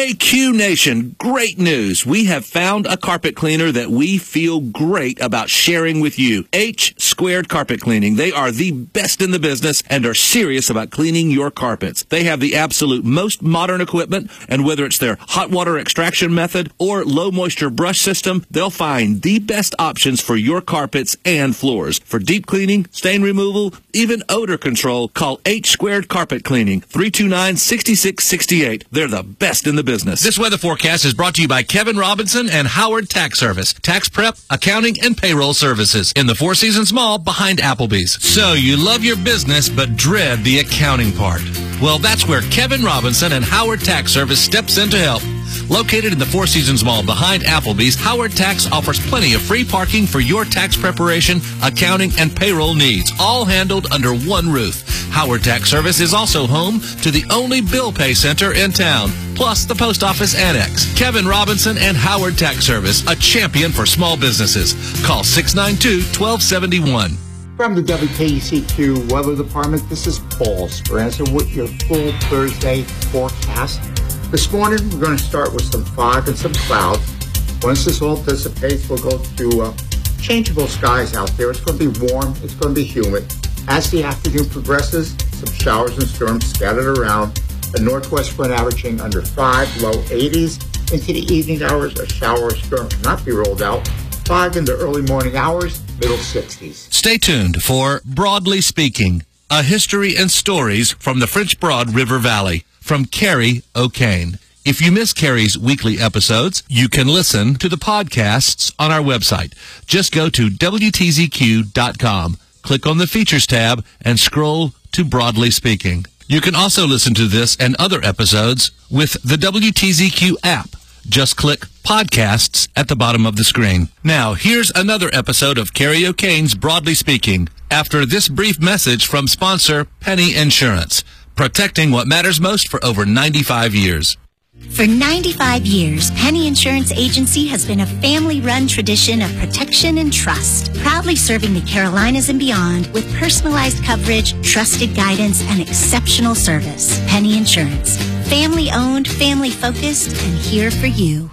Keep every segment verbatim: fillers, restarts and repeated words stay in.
Hey, Q Nation, great news. We have found a carpet cleaner that we feel great about sharing with you. H Squared Carpet Cleaning. They are the best in the business and are serious about cleaning your carpets. They have the absolute most modern equipment, and whether it's their hot water extraction method or low moisture brush system, they'll find the best options for your carpets and floors. For deep cleaning, stain removal, even odor control, call H Squared Carpet Cleaning, three two nine, six six six eight. They're the best in the business. This weather forecast is brought to you by Kevin Robinson and Howard Tax Service. Tax prep, accounting, and payroll services in the Four Seasons Mall behind Applebee's. So you love your business but dread the accounting part. Well, that's where Kevin Robinson and Howard Tax Service steps in to help. Located in the Four Seasons Mall behind Applebee's, Howard Tax offers plenty of free parking for your tax preparation, accounting, and payroll needs, all handled under one roof. Howard Tax Service is also home to the only bill pay center in town, plus the post office annex. Kevin Robinson and Howard Tax Service, a champion for small businesses. Call six nine two, one two seven one. From the W K E C Q Weather Department, this is Paul Speranza with your full Thursday forecast. This morning, we're going to start with some fog and some clouds. Once this all dissipates, we'll go to uh, changeable skies out there. It's going to be warm. It's going to be humid. As the afternoon progresses, some showers and storms scattered around. A northwest front averaging under five, low eighties. Into the evening hours, a shower or storm cannot be rolled out. Fog in the early morning hours, middle sixties. Stay tuned for Broadly Speaking, a history and stories from the French Broad River Valley. From Carrie O'Kane. If you miss Carrie's weekly episodes, you can listen to the podcasts on our website. Just go to W T Z Q dot com, click on the Features tab, and scroll to Broadly Speaking. You can also listen to this and other episodes with the W T Z Q app. Just click Podcasts at the bottom of the screen. Now, here's another episode of Carrie O'Kane's Broadly Speaking, after this brief message from sponsor Penny Insurance. Protecting what matters most for over ninety-five years. For ninety-five years, Penny Insurance Agency has been a family-run tradition of protection and trust, proudly serving the Carolinas and beyond with personalized coverage, trusted guidance, and exceptional service. Penny Insurance. Family-owned, family-focused, and here for you.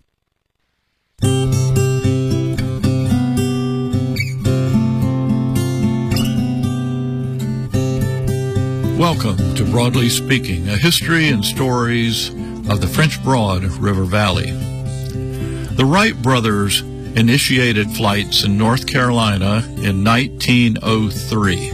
Welcome to Broadly Speaking, a history and stories of the French Broad River Valley. The Wright brothers initiated flights in North Carolina in nineteen oh three.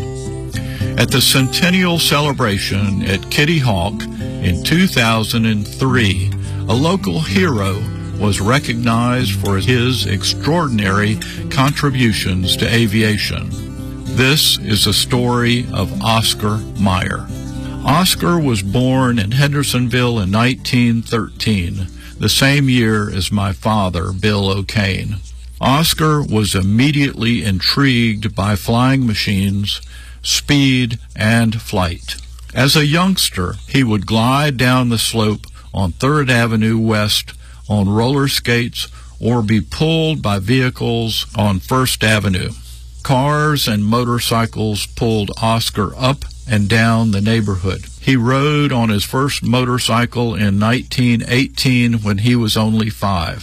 At the centennial celebration at Kitty Hawk in two thousand three, a local hero was recognized for his extraordinary contributions to aviation. This is the story of Oscar Mayer. Oscar was born in Hendersonville in nineteen thirteen, the same year as my father, Bill O'Kane. Oscar was immediately intrigued by flying machines, speed, and flight. As a youngster, he would glide down the slope on third Avenue West on roller skates or be pulled by vehicles on first Avenue. Cars and motorcycles pulled Oscar up and down the neighborhood. He rode on his first motorcycle in nineteen eighteen when he was only five.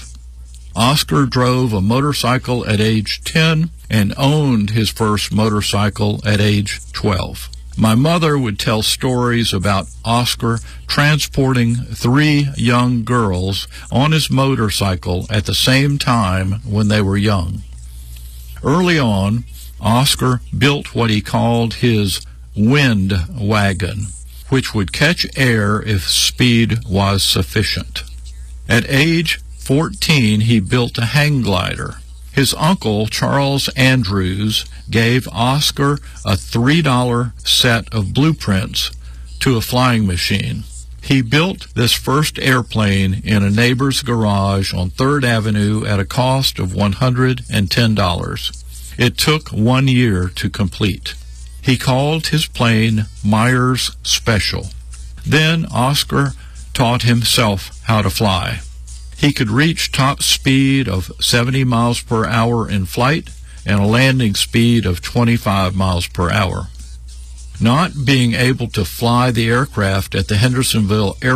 Oscar drove a motorcycle at age ten and owned his first motorcycle at age twelve. My mother would tell stories about Oscar transporting three young girls on his motorcycle at the same time when they were young. Early on, Oscar built what he called his wind wagon, which would catch air if speed was sufficient. At age fourteen, he built a hang glider. His uncle, Charles Andrews, gave Oscar a three dollar set of blueprints to a flying machine. He built this first airplane in a neighbor's garage on third Avenue at a cost of one hundred ten dollars. It took one year to complete. He called his plane Myers Special. Then Oscar taught himself how to fly. He could reach top speed of seventy miles per hour in flight and a landing speed of twenty-five miles per hour. Not being able to fly the aircraft at the Hendersonville Air